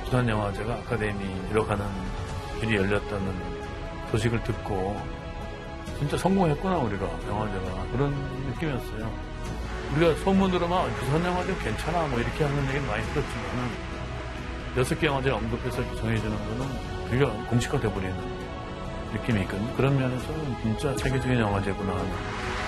부산영화제가 아카데미로 가는 길이 열렸다는 소식을 듣고 진짜 성공했구나 우리가 영화제가 그런 느낌이었어요. 우리가 소문으로만 부산영화제 괜찮아 뭐 이렇게 하는 얘기는 많이 들었지만은 6개 영화제 언급해서 정해지는 거는 우리가 공식화돼버리는 느낌이 있거든요. 그런 면에서는 진짜 세계적인 영화제구나 하는